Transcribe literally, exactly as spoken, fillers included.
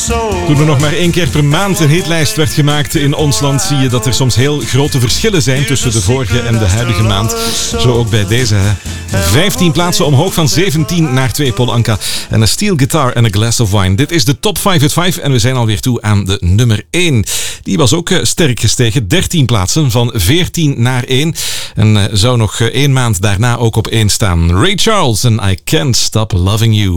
Toen er nog maar één keer per maand een hitlijst werd gemaakt in ons land, zie je dat er soms heel grote verschillen zijn tussen de vorige en de huidige maand. Zo ook bij deze. vijftien plaatsen omhoog, van zeventien naar twee, Paul Anka. En een steel guitar en a glass of wine. Dit is de top vijf uit vijf en we zijn alweer toe aan de nummer één. Die was ook sterk gestegen. dertien plaatsen, van veertien naar één. En zou nog één maand daarna ook op één staan. Ray Charles en I Can't Stop Loving You.